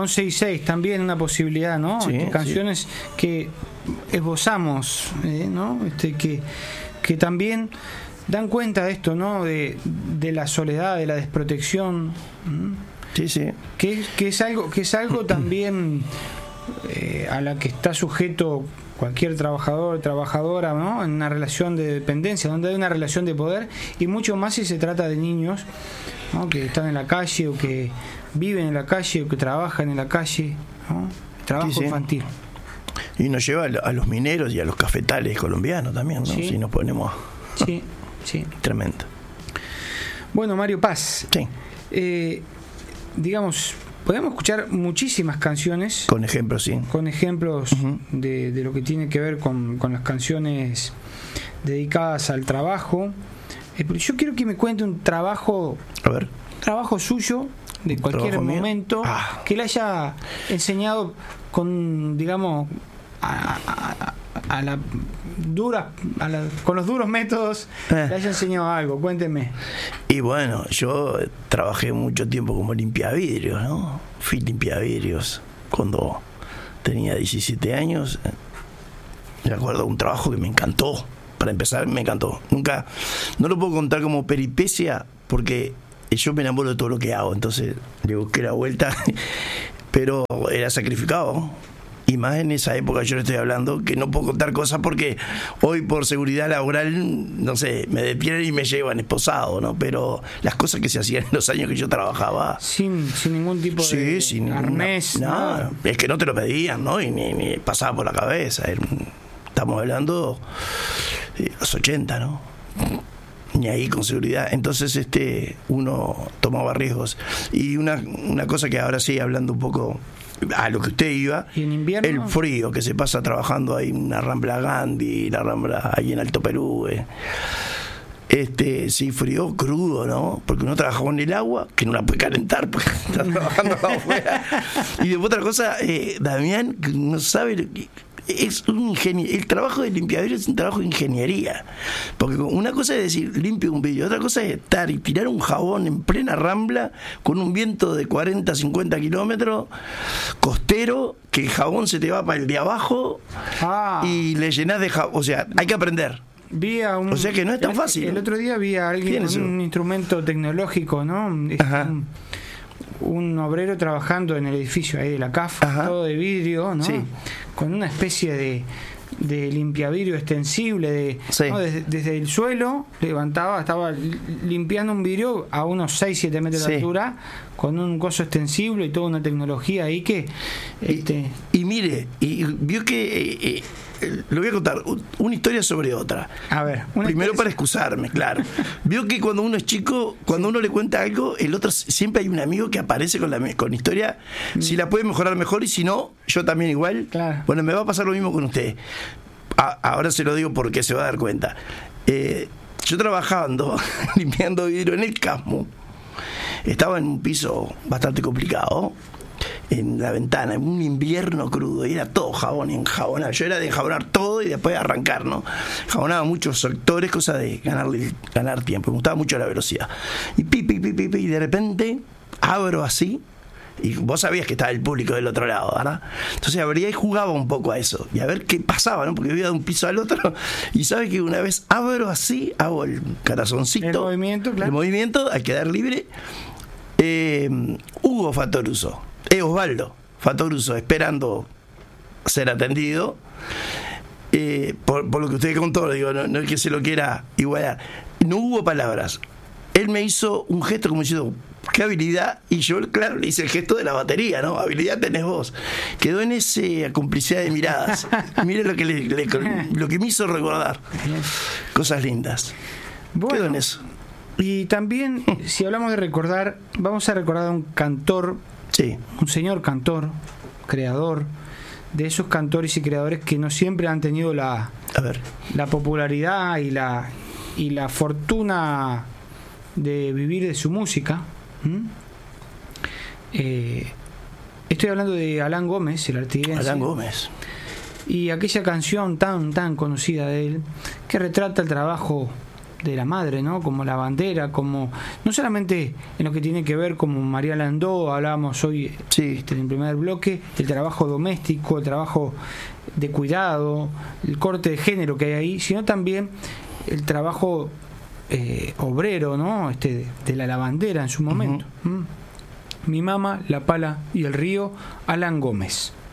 11 y 6 también una posibilidad, ¿no? Sí, canciones que esbozamos, ¿no? Que también dan cuenta de esto, ¿no? De la soledad, de la desprotección. Sí. Que es algo también a la que está sujeto cualquier trabajador, trabajadora, ¿no? En una relación de dependencia, donde hay una relación de poder, y mucho más si se trata de niños, ¿no? Que están en la calle, o que viven en la calle, o que trabajan en la calle, ¿no? Trabajo infantil. Y nos lleva a los mineros y a los cafetales colombianos también, ¿no? Sí. Si nos ponemos... Sí. Tremendo. Bueno, Mario Paz. Sí. Digamos, podemos escuchar muchísimas canciones. Con ejemplos, sí. Con ejemplos de lo que tiene que ver con las canciones dedicadas al trabajo. Pero yo quiero que me cuente un trabajo. A ver. Trabajo suyo, de cualquier momento, que le haya enseñado con, digamos, con los duros métodos, le haya enseñado algo. Cuénteme. Y bueno, yo trabajé mucho tiempo como limpiavidrios, ¿no? Fui limpiavidrios cuando tenía 17 años. Me acuerdo de un trabajo que me encantó. Para empezar, me encantó. No lo puedo contar como peripecia, porque yo me enamoro de todo lo que hago. Entonces le busqué la vuelta, pero era sacrificado. Y más en esa época, yo le estoy hablando, que no puedo contar cosas porque hoy por seguridad laboral, no sé, me detienen y me llevan esposado, ¿no? Pero las cosas que se hacían en los años que yo trabajaba... Sin ningún tipo de arnés. No, es que no te lo pedían, ¿no? Y ni pasaba por la cabeza. Estamos hablando de los 80, ¿no? Ni ahí con seguridad. Entonces uno tomaba riesgos. Y una cosa que ahora sí, hablando un poco a lo que usted iba, ¿y en invierno? El frío que se pasa trabajando ahí en la Rambla Gandhi, la Rambla ahí en Alto Perú, sí, frío crudo, ¿no? Porque uno trabaja con el agua, que no la puede calentar porque está trabajando afuera. Y después otra cosa, Damián, no sabe, es un ingenio. El trabajo de limpiadero es un trabajo de ingeniería, porque una cosa es decir limpio un vidrio, otra cosa es estar y tirar un jabón en plena Rambla con un viento de 40-50 kilómetros costero, que el jabón se te va para el de abajo y le llenas de jabón. O sea, hay que aprender. O sea que no es tan fácil. El otro día vi a alguien con un instrumento tecnológico, ¿no? Un obrero trabajando en el edificio ahí de la CAF, todo de vidrio, ¿no? Sí. Con una especie de limpiavidrio extensible, ¿no? Desde el suelo estaba limpiando un vidrio a unos 6-7 metros de altura, con un coso extensible y toda una tecnología ahí que... Y mire, y vio que... le voy a contar una historia sobre otra. A ver, primero para excusarme, claro. Vio que cuando uno es chico, cuando uno le cuenta algo, el otro siempre hay un amigo que aparece con historia. Si la puede mejorar, mejor, y si no, yo también igual. Claro. Bueno, me va a pasar lo mismo con usted. Ahora se lo digo porque se va a dar cuenta. Yo trabajando, limpiando vidrio en el Casmo, estaba en un piso bastante complicado, en la ventana, en un invierno crudo, y era todo jabón y enjabonado. Yo era de enjabonar todo y después arrancar, ¿no? Jabonaba muchos sectores, cosa de ganar tiempo. Me gustaba mucho la velocidad. Y y de repente abro así, y vos sabías que estaba el público del otro lado, ¿verdad? Entonces abría y jugaba un poco a eso, y a ver qué pasaba, ¿no? Porque iba de un piso al otro, y sabes que una vez abro así, hago el corazoncito, el movimiento, al quedar libre. Hugo Fatoruso, Osvaldo Fatoruso, esperando ser atendido, por lo que usted contó, digo, no es que se lo quiera igualar, no hubo palabras. Él me hizo un gesto como diciendo, qué habilidad, y yo, claro, le hice el gesto de la batería, ¿no? Habilidad tenés vos. Quedó en esa complicidad de miradas. Mire lo que me hizo recordar. Cosas lindas. Bueno, quedó en eso. Y también, si hablamos de recordar, vamos a recordar a un cantor, un señor cantor, creador, de esos cantores y creadores que no siempre han tenido la popularidad y la fortuna de vivir de su música. Estoy hablando de Alan Gómez, el artiguense. Alan Gómez. Y aquella canción tan conocida de él, que retrata el trabajo de la madre, ¿no? Como la bandera, como no solamente en lo que tiene que ver, como María Landó, hablábamos hoy en el primer bloque, el trabajo doméstico, el trabajo de cuidado, el corte de género que hay ahí, sino también el trabajo obrero, ¿no? De la lavandera en su momento. Mi mamá, la pala y el río, Alan Gómez.